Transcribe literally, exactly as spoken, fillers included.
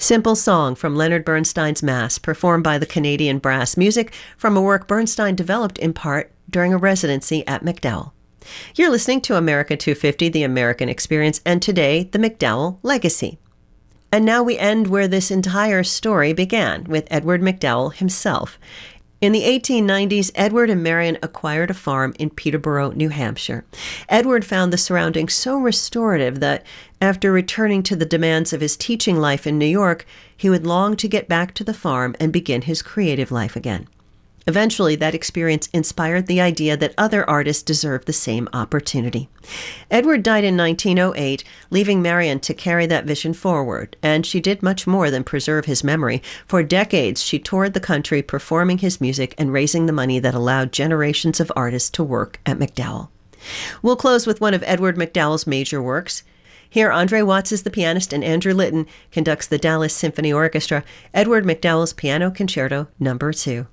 Simple Song from Leonard Bernstein's Mass, performed by the Canadian Brass Music from a work Bernstein developed in part during a residency at MacDowell. You're listening to America two fifty, The American Experience, and today, the MacDowell Legacy. And now we end where this entire story began, with Edward MacDowell himself. In the eighteen nineties, Edward and Marion acquired a farm in Peterborough, New Hampshire. Edward found the surroundings so restorative that, after returning to the demands of his teaching life in New York, he would long to get back to the farm and begin his creative life again. Eventually, that experience inspired the idea that other artists deserve the same opportunity. Edward died in nineteen oh eight, leaving Marion to carry that vision forward, and she did much more than preserve his memory. For decades, she toured the country performing his music and raising the money that allowed generations of artists to work at MacDowell. We'll close with one of Edward MacDowell's major works. Here, Andre Watts is the pianist and Andrew Litton conducts the Dallas Symphony Orchestra, Edward MacDowell's Piano Concerto Number two.